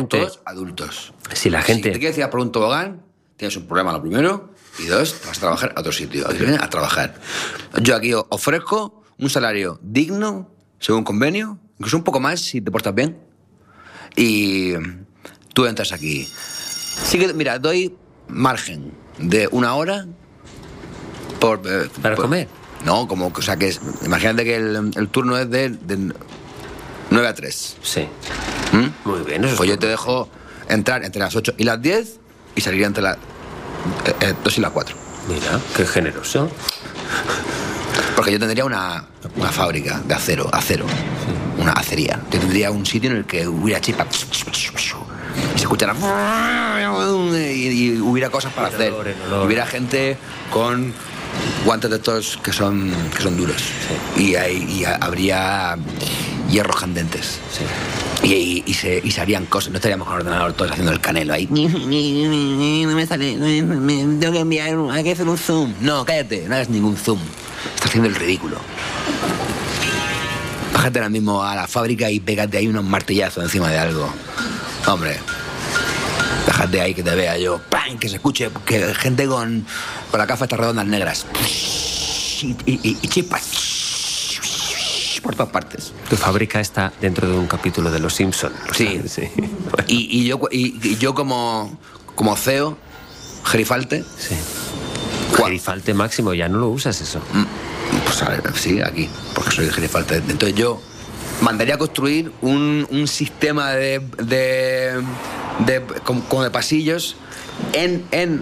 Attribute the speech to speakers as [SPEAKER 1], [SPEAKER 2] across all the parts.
[SPEAKER 1] gente...
[SPEAKER 2] Todos adultos.
[SPEAKER 1] Si la gente...
[SPEAKER 2] Si te quieres ir por un tobogán, tienes un problema lo primero, y dos, te vas a trabajar a otro sitio. A trabajar. Yo aquí ofrezco un salario digno, según convenio, incluso un poco más si te portas bien. Y tú entras aquí. Sí que, mira, doy margen de 1 hora
[SPEAKER 1] ¿Para comer?
[SPEAKER 2] No, como, o sea, que imagínate que el turno es de 9 a 3.
[SPEAKER 1] Sí.
[SPEAKER 2] ¿Mm?
[SPEAKER 1] Muy bien. Eso
[SPEAKER 2] Pues yo te dejo entrar entre las 8 y las 10 y salir entre las 2 y las 4.
[SPEAKER 1] Mira, qué generoso.
[SPEAKER 2] Porque yo tendría una fábrica de acero. Sí. Una acería. Yo tendría un sitio en el que hubiera chispas y se escuchara y hubiera cosas para hacer. Y hubiera gente con guantes de estos que son duros. Sí. Y habría hierros candentes. Sí. Y se harían cosas. No estaríamos con el ordenador todos haciendo el canelo ahí. No me sale. Tengo que enviar. Hay que hacer un zoom. No, cállate. No hagas ningún zoom. Estás haciendo el ridículo. Bájate ahora mismo a la fábrica y pégate ahí unos martillazos encima de algo. Hombre. Bájate ahí que te vea yo. ¡Pam! Que se escuche. Que gente con la gafa estas redondas negras. Y chispas. Por todas partes.
[SPEAKER 1] Tu fábrica está dentro de un capítulo de Los Simpson.
[SPEAKER 2] Sí.
[SPEAKER 1] Sí.
[SPEAKER 2] Bueno. Y yo como CEO, gerifalte.
[SPEAKER 1] Sí. Gerifalte máximo, ya no lo usas eso.
[SPEAKER 2] Pues a ver, sí, aquí, porque soy el gerifalte. Entonces yo mandaría a construir un sistema como de pasillos en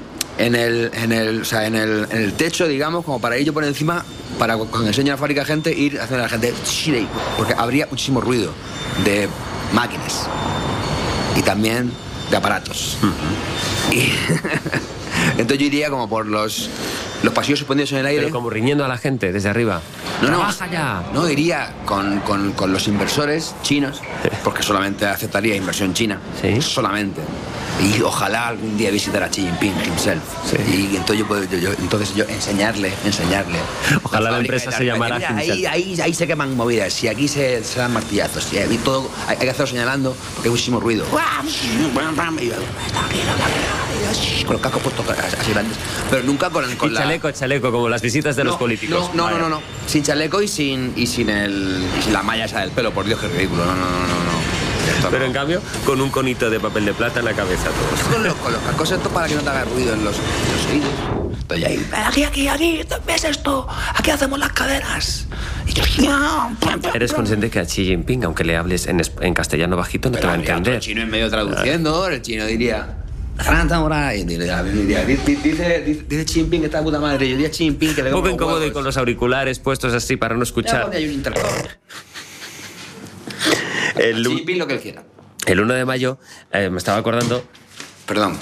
[SPEAKER 2] el techo, digamos, como para ir yo por encima, para cuando enseño a la fábrica a gente, ir haciendo a la gente, porque habría muchísimo ruido de máquinas y también de aparatos. Y entonces yo iría como por los pasillos suspendidos en el aire.
[SPEAKER 1] Pero como riñendo a la gente desde arriba. ¡Trabaja ya!
[SPEAKER 2] No, iría con los inversores chinos, porque solamente aceptaría inversión china.
[SPEAKER 1] ¿Sí?
[SPEAKER 2] Solamente. Y ojalá algún día visitar a Xi Jinping himself.
[SPEAKER 1] Sí.
[SPEAKER 2] Y entonces yo enseñarle.
[SPEAKER 1] Ojalá la empresa se llamara
[SPEAKER 2] himself. Ahí se queman movidas. Y aquí se dan martillazos. Y todo hay que hacerlo señalando porque hay muchísimo ruido. Con los cascos puestos así grandes. Pero nunca con
[SPEAKER 1] chaleco, como las visitas de los políticos.
[SPEAKER 2] No. Sin chaleco y sin la malla esa del pelo. Por Dios, qué ridículo. No.
[SPEAKER 1] Pero en cambio, con un conito de papel de plata en la cabeza todos.
[SPEAKER 2] Con los cascos estos para que no te haga ruido en los oídos. Estoy ahí. Aquí, ¿ves esto? Aquí hacemos las caderas.
[SPEAKER 1] Eres consciente que a Xi Jinping, aunque le hables en castellano bajito, no te va a entender.
[SPEAKER 2] El chino en medio traduciendo, el chino diría... Dice Xi Jinping que está de puta madre. Yo diría Xi Jinping que le...
[SPEAKER 1] Un poco incómodo y con los auriculares puestos así para no escuchar.
[SPEAKER 2] Ya, hay un intercom. Xi Jinping lo que él quiera.
[SPEAKER 1] El 1 de mayo me estaba acordando...
[SPEAKER 2] Perdón.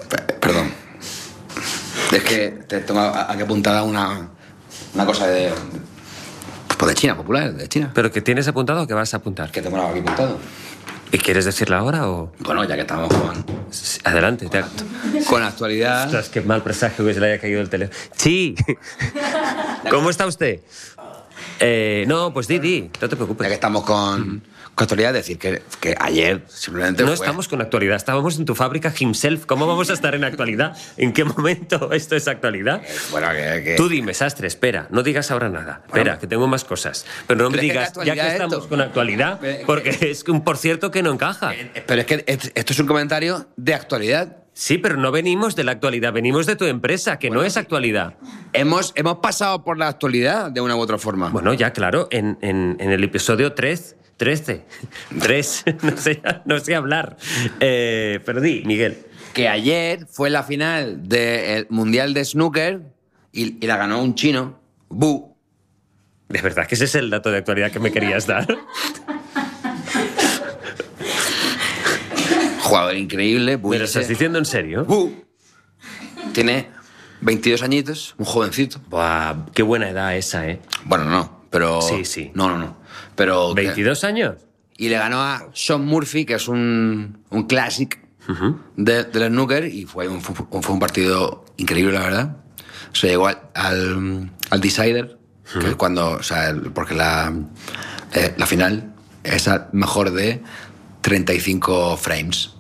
[SPEAKER 2] Es que te toma aquí apuntada una cosa de China, popular, de China.
[SPEAKER 1] ¿Pero que tienes apuntado o que vas a apuntar?
[SPEAKER 2] Que tengo aquí apuntado.
[SPEAKER 1] ¿Y quieres decirla ahora o...?
[SPEAKER 2] Bueno, ya que estamos con...
[SPEAKER 1] Adelante.
[SPEAKER 2] Con actualidad...
[SPEAKER 1] Ostras, qué mal presagio que se le haya caído el teléfono. ¡Sí! ¿Cómo está usted? No, pues di, no te preocupes.
[SPEAKER 2] Ya que estamos con actualidad, decir que ayer simplemente
[SPEAKER 1] No estamos con actualidad, estábamos en tu fábrica himself. ¿Cómo vamos a estar en actualidad? ¿En qué momento esto es actualidad?
[SPEAKER 2] Bueno, que...
[SPEAKER 1] Tú dime, sastre, espera, no digas ahora nada. Espera, que tengo más cosas. Pero no me digas, ya que estamos con actualidad, porque es un por cierto que no encaja.
[SPEAKER 2] Pero es que esto es un comentario de actualidad.
[SPEAKER 1] Sí, pero no venimos de la actualidad, venimos de tu empresa, que no es actualidad.
[SPEAKER 2] Hemos pasado por la actualidad de una u otra forma.
[SPEAKER 1] Bueno, ya, claro, en el episodio 13, no sé hablar. Pero di, Miguel.
[SPEAKER 2] Que ayer fue la final del Mundial de Snooker y la ganó un chino, Bu.
[SPEAKER 1] ¿De verdad que ese es el dato de actualidad que me querías dar?
[SPEAKER 2] Jugador increíble.
[SPEAKER 1] ¿Me lo estás diciendo en serio?
[SPEAKER 2] Tiene 22 añitos, un jovencito.
[SPEAKER 1] Buah, qué buena edad esa, ¿eh?
[SPEAKER 2] Bueno, no, pero...
[SPEAKER 1] Sí.
[SPEAKER 2] No. Pero
[SPEAKER 1] ¿22 años?
[SPEAKER 2] Y le ganó a Sean Murphy, que es un clásico del snooker, y fue un partido increíble, la verdad. Se llegó al decider, que es cuando... O sea, porque la final es mejor de 35 frames.